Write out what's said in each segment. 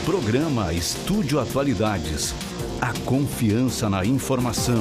Programa Estúdio Atualidades. A confiança na informação.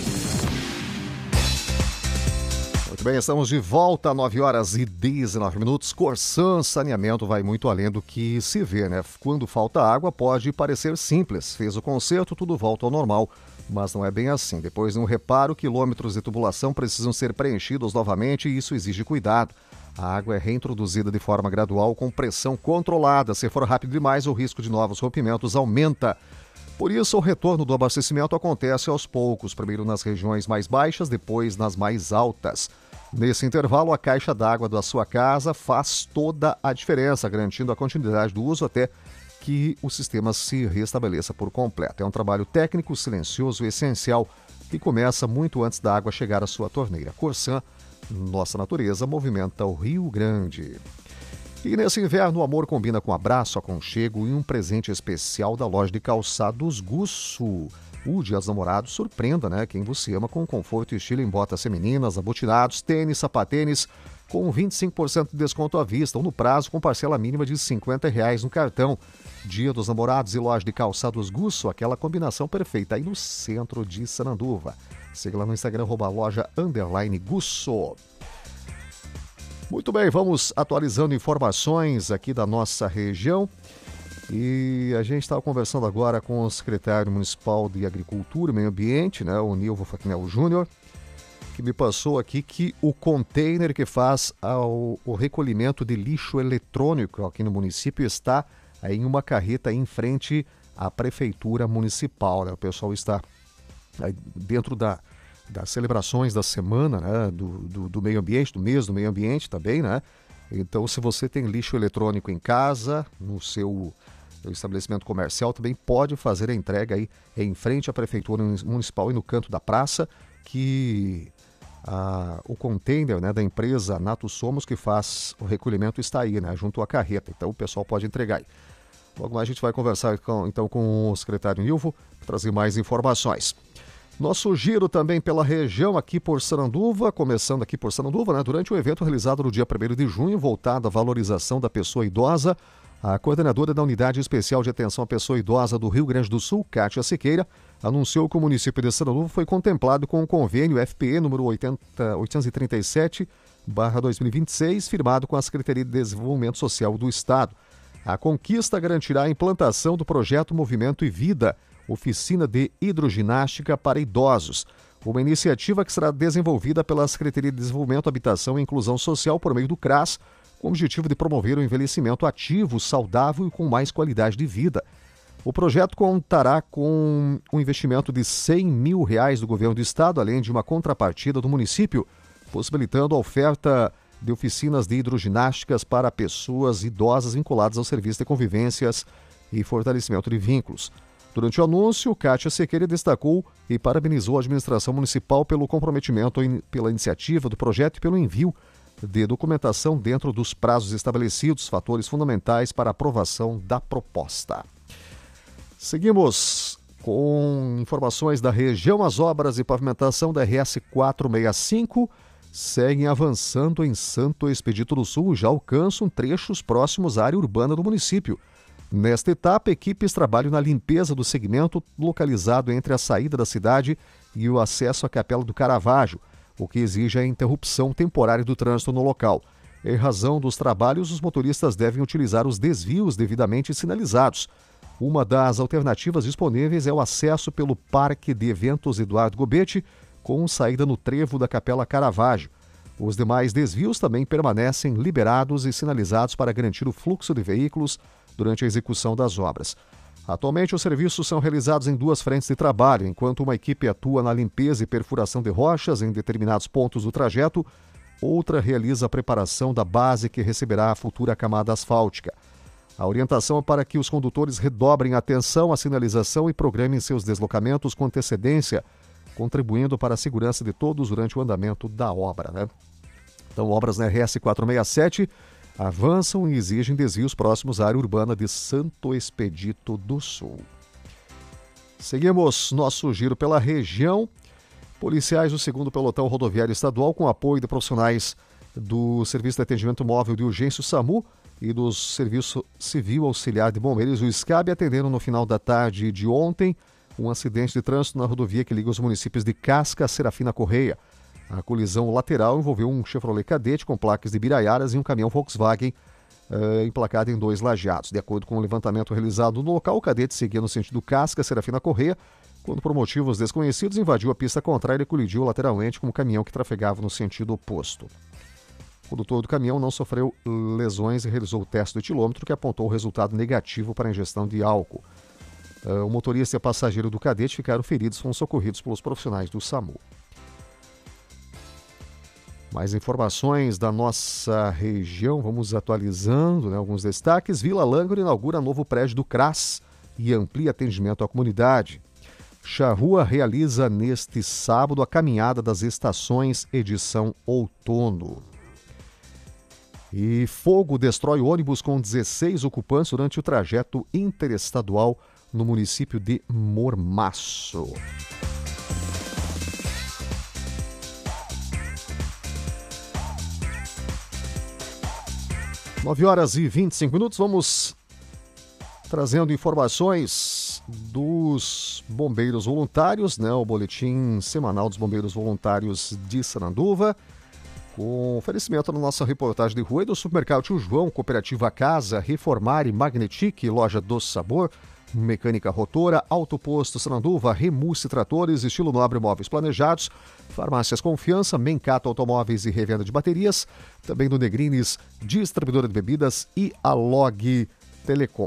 Muito bem, estamos de volta a 9h19. Corsan Saneamento vai muito além do que se vê, né? Quando falta água, pode parecer simples. Fez o conserto, tudo volta ao normal. Mas não é bem assim. Depois de um reparo, quilômetros de tubulação precisam ser preenchidos novamente e isso exige cuidado. A água é reintroduzida de forma gradual com pressão controlada. Se for rápido demais, o risco de novos rompimentos aumenta. Por isso, o retorno do abastecimento acontece aos poucos, primeiro nas regiões mais baixas, depois nas mais altas. Nesse intervalo, a caixa d'água da sua casa faz toda a diferença, garantindo a continuidade do uso até que o sistema se restabeleça por completo. É um trabalho técnico, silencioso e essencial que começa muito antes da água chegar à sua torneira. Corsan, nossa natureza movimenta o Rio Grande. E nesse inverno, o amor combina com abraço, aconchego e um presente especial da loja de calçados Gusso. O Dia dos Namorados surpreenda, né? Quem você ama com conforto e estilo em botas femininas, abotinados, tênis, sapatênis, com 25% de desconto à vista ou no prazo com parcela mínima de R$50 no cartão. Dia dos Namorados e loja de calçados Gusso, aquela combinação perfeita aí no centro de Sananduva. Siga lá no Instagram, @loja_Gusso. Muito bem, vamos atualizando informações aqui da nossa região. E a gente estava conversando agora com o secretário municipal de Agricultura e Meio Ambiente, né, o Nilvo Facnel Júnior, que me passou aqui que o container que faz o recolhimento de lixo eletrônico aqui no município está aí em uma carreta aí em frente à prefeitura municipal, né? O pessoal está aí dentro das celebrações da semana, né, do meio ambiente, do mês do meio ambiente também, né? Então, se você tem lixo eletrônico em casa, no seu estabelecimento comercial, também pode fazer a entrega aí em frente à prefeitura municipal e no canto da praça, que o container, né, da empresa Nato Somos, que faz o recolhimento, está aí, né, junto à carreta. Então, o pessoal pode entregar aí. Logo mais a gente vai conversar com o secretário Nilvo, para trazer mais informações. Nosso giro também pela região aqui por Sananduva, começando aqui por Sananduva, né? Durante o evento realizado no dia 1º de junho, voltado à valorização da pessoa idosa, a coordenadora da Unidade Especial de Atenção à Pessoa Idosa do Rio Grande do Sul, Kátia Siqueira, anunciou que o município de Sananduva foi contemplado com o convênio FPE número 837/2026, firmado com a Secretaria de Desenvolvimento Social do Estado. A conquista garantirá a implantação do projeto Movimento e Vida, oficina de hidroginástica para idosos. Uma iniciativa que será desenvolvida pela Secretaria de Desenvolvimento, Habitação e Inclusão Social por meio do CRAS, com o objetivo de promover o envelhecimento ativo, saudável e com mais qualidade de vida. O projeto contará com um investimento de R$100 mil do governo do estado, além de uma contrapartida do município, possibilitando a oferta de oficinas de hidroginásticas para pessoas idosas vinculadas ao serviço de convivências e fortalecimento de vínculos. Durante o anúncio, Kátia Siqueira destacou e parabenizou a administração municipal pelo comprometimento pela iniciativa do projeto e pelo envio de documentação dentro dos prazos estabelecidos, fatores fundamentais para a aprovação da proposta. Seguimos com informações da região. As obras de pavimentação da RS 465 seguem avançando em Santo Expedito do Sul e já alcançam trechos próximos à área urbana do município. Nesta etapa, equipes trabalham na limpeza do segmento localizado entre a saída da cidade e o acesso à Capela do Caravaggio, o que exige a interrupção temporária do trânsito no local. Em razão dos trabalhos, os motoristas devem utilizar os desvios devidamente sinalizados. Uma das alternativas disponíveis é o acesso pelo Parque de Eventos Eduardo Gobete, com saída no trevo da Capela Caravaggio. Os demais desvios também permanecem liberados e sinalizados para garantir o fluxo de veículos durante a execução das obras. Atualmente, os serviços são realizados em duas frentes de trabalho, enquanto uma equipe atua na limpeza e perfuração de rochas em determinados pontos do trajeto, outra realiza a preparação da base que receberá a futura camada asfáltica. A orientação é para que os condutores redobrem a atenção à sinalização e programem seus deslocamentos com antecedência, contribuindo para a segurança de todos durante o andamento da obra, né? Então, obras na RS 467 avançam e exigem desvios próximos à área urbana de Santo Expedito do Sul. Seguimos nosso giro pela região. Policiais do 2º Pelotão Rodoviário Estadual, com apoio de profissionais do Serviço de Atendimento Móvel de Urgência, o SAMU, e do Serviço Civil Auxiliar de Bombeiros, o SCAB, atenderam no final da tarde de ontem um acidente de trânsito na rodovia que liga os municípios de Casca a Serafina Correia. A colisão lateral envolveu um Chevrolet Cadete com placas de Biraiaras e um caminhão Volkswagen emplacado em 2 lajeados. De acordo com o levantamento realizado no local, o Cadete seguia no sentido Casca a Serafina Correia, quando por motivos desconhecidos invadiu a pista contrária e colidiu lateralmente com um caminhão que trafegava no sentido oposto. O condutor do caminhão não sofreu lesões e realizou o teste do etilômetro, que apontou o resultado negativo para a ingestão de álcool. O motorista e a passageiro do Cadete ficaram feridos e foram socorridos pelos profissionais do SAMU. Mais informações da nossa região, vamos atualizando, alguns destaques. Vila Langro inaugura novo prédio do CRAS e amplia atendimento à comunidade. Charrua realiza neste sábado a Caminhada das Estações, edição outono. E fogo destrói ônibus com 16 ocupantes durante o trajeto interestadual no município de Mormaço. Nove horas e 25 minutos, vamos trazendo informações dos bombeiros voluntários, o boletim semanal dos bombeiros voluntários de Sananduva, com oferecimento na nossa reportagem de rua e do supermercado Tio João, Cooperativa Casa, Reformar e Magnetic, Loja Doce Sabor, Mecânica Rotora, Autoposto Sananduva, Remusse Tratores, Estilo Nobre Móveis Planejados, Farmácias Confiança, Mencato Automóveis e Revenda de Baterias, também do Negrines, Distribuidora de Bebidas e a Log Telecom.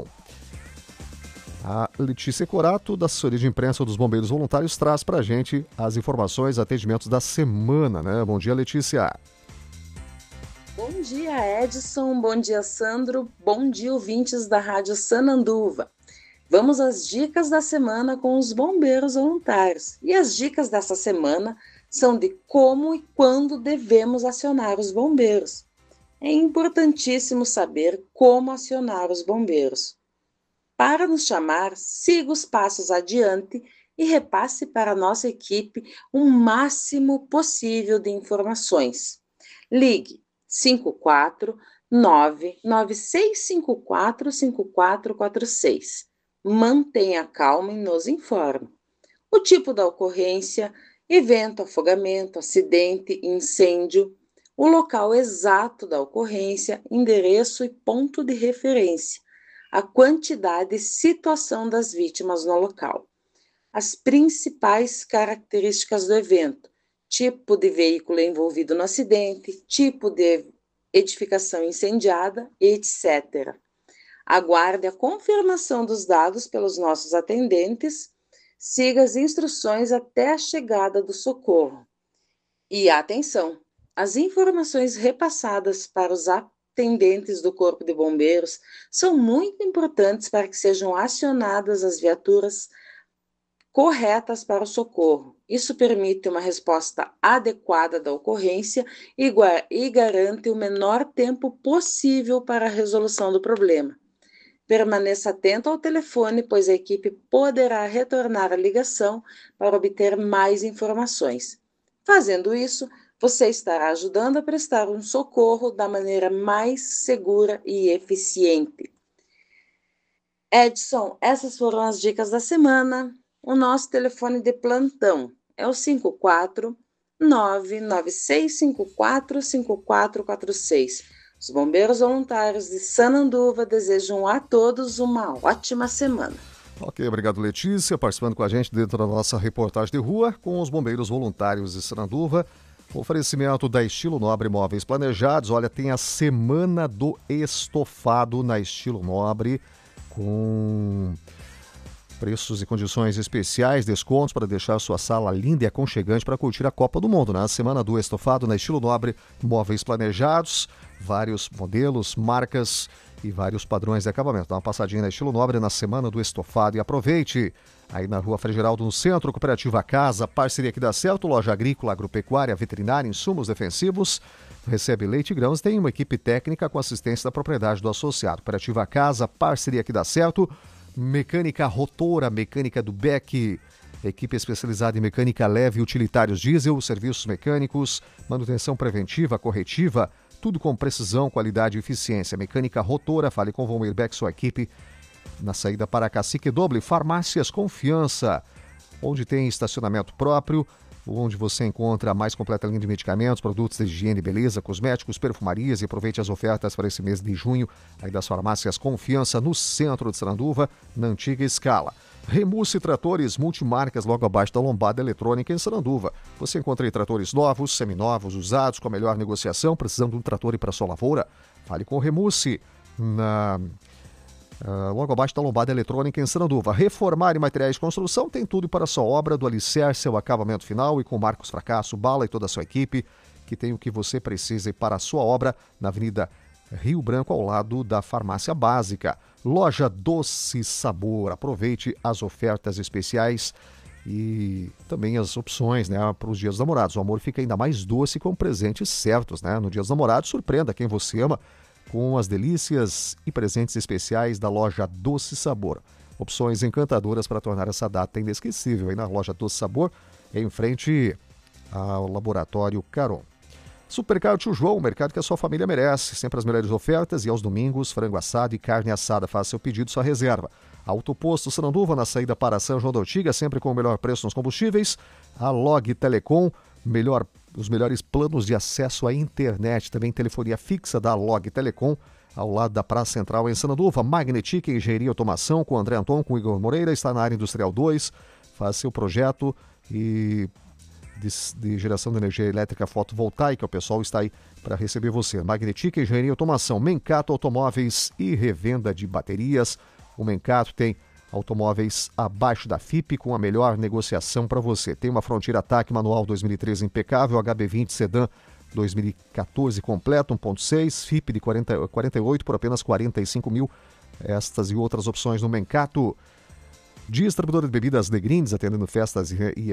A Letícia Corato, da assessoria de imprensa dos Bombeiros Voluntários, traz para a gente as informações, atendimentos da semana, Bom dia, Letícia. Bom dia, Edson. Bom dia, Sandro. Bom dia, ouvintes da Rádio Sananduva. Vamos às dicas da semana com os bombeiros voluntários. E as dicas dessa semana são de como e quando devemos acionar os bombeiros. É importantíssimo saber como acionar os bombeiros. Para nos chamar, siga os passos adiante e repasse para a nossa equipe o máximo possível de informações. Ligue 549-9654-5446. Mantenha calma e nos informe. O tipo da ocorrência, evento, afogamento, acidente, incêndio, o local exato da ocorrência, endereço e ponto de referência, a quantidade e situação das vítimas no local, as principais características do evento, tipo de veículo envolvido no acidente, tipo de edificação incendiada, etc. Aguarde a confirmação dos dados pelos nossos atendentes, siga as instruções até a chegada do socorro. E atenção, as informações repassadas para os atendentes do Corpo de Bombeiros são muito importantes para que sejam acionadas as viaturas corretas para o socorro. Isso permite uma resposta adequada da ocorrência e garante o menor tempo possível para a resolução do problema. Permaneça atento ao telefone, pois a equipe poderá retornar a ligação para obter mais informações. Fazendo isso, você estará ajudando a prestar um socorro da maneira mais segura e eficiente. Edson, essas foram as dicas da semana. O nosso telefone de plantão é o 549-9654-5446. Os bombeiros voluntários de Sananduva desejam a todos uma ótima semana. Ok, obrigado, Letícia, participando com a gente dentro da nossa reportagem de rua com os bombeiros voluntários de Sananduva. Oferecimento da Estilo Nobre Móveis Planejados. Olha, tem a Semana do Estofado na Estilo Nobre, com preços e condições especiais, descontos para deixar a sua sala linda e aconchegante para curtir a Copa do Mundo, A Semana do Estofado na Estilo Nobre Móveis Planejados, vários modelos, marcas e vários padrões de acabamento. Dá uma passadinha na Estilo Nobre na Semana do Estofado e aproveite. Aí na Rua Frei Geraldo, no centro, Cooperativa Casa, parceria que dá certo, loja agrícola, agropecuária, veterinária, insumos defensivos, recebe leite e grãos, tem uma equipe técnica com assistência da propriedade do associado. Cooperativa Casa, parceria que dá certo, Mecânica Rotora, mecânica do Beck, equipe especializada em mecânica leve e utilitários diesel, serviços mecânicos, manutenção preventiva, corretiva, Tudo com precisão, qualidade e eficiência. Mecânica Rotora, fale com o Valmir Beck, sua equipe, na saída para Cacique Doble. Farmácias Confiança, onde tem estacionamento próprio, onde você encontra a mais completa linha de medicamentos, produtos de higiene e beleza, cosméticos, perfumarias, e aproveite as ofertas para esse mês de junho aí das Farmácias Confiança, no centro de Saranduva, na antiga escala. Remusse Tratores Multimarcas, logo abaixo da Lombada Eletrônica, em Saranduva. Você encontra aí tratores novos, seminovos, usados, com a melhor negociação. Precisando de um trator para sua lavoura? Fale com o Remusse, logo abaixo da Lombada Eletrônica, em Saranduva. Reformar e materiais de construção tem tudo para a sua obra, do alicerce ao acabamento final, e com Marcos Fracasso, Bala e toda a sua equipe, que tem o que você precisa para a sua obra, na Avenida Rio Branco, ao lado da Farmácia Básica. Loja Doce Sabor, aproveite as ofertas especiais e também as opções, né, para os dias dos namorados. O amor fica ainda mais doce com presentes certos, né? No dia dos namorados, surpreenda quem você ama com as delícias e presentes especiais da Loja Doce Sabor. Opções encantadoras para tornar essa data inesquecível. Aí na Loja Doce Sabor, em frente ao Laboratório Caron. Supermercado Tio João, o mercado que a sua família merece. Sempre as melhores ofertas, e aos domingos, frango assado e carne assada. Faça seu pedido, sua reserva. Autoposto Saranduva, na saída para São João da Ortiga, sempre com o melhor preço nos combustíveis. A Log Telecom, os melhores planos de acesso à internet. Também telefonia fixa da Log Telecom, ao lado da Praça Central em Saranduva. Magnetic Engenharia e Automação, com André Anton, com Igor Moreira, está na área industrial 2. Faça seu projeto de geração de energia elétrica fotovoltaica. O pessoal está aí para receber você. Magnetic Engenharia e Automação, Mencato Automóveis e revenda de baterias. O Mencato tem automóveis abaixo da FIP com a melhor negociação para você. Tem uma Frontier Ataque manual 2013 impecável, HB20 Sedan 2014 completo, 1.6, FIP de 48 por apenas 45 mil. Estas e outras opções no Mencato. Distribuidor de bebidas Negrindes, atendendo festas e